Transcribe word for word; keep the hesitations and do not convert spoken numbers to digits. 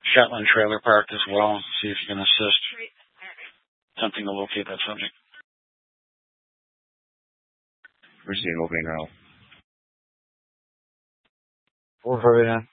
Shetland Trailer Park as well. See if you can assist. Something to locate that subject. We're seeing okay now. Over, yeah.